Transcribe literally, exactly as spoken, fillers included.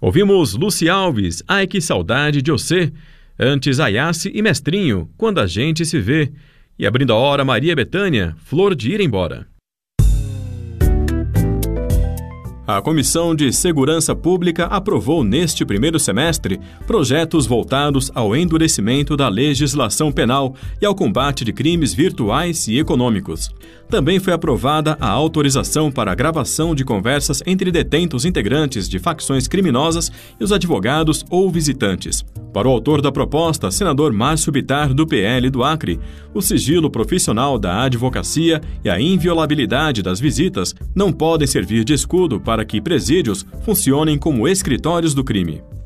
Ouvimos Luci Alves, Ai que saudade de você. Antes Ayassi e Mestrinho, Quando a gente se vê. E abrindo a hora, Maria Bethânia, Flor de ir embora. A Comissão de Segurança Pública aprovou neste primeiro semestre projetos voltados ao endurecimento da legislação penal e ao combate de crimes virtuais e econômicos. Também foi aprovada a autorização para a gravação de conversas entre detentos integrantes de facções criminosas e os advogados ou visitantes. Para o autor da proposta, senador Márcio Bittar, do P L do Acre, o sigilo profissional da advocacia e a inviolabilidade das visitas não podem servir de escudo para que presídios funcionem como escritórios do crime.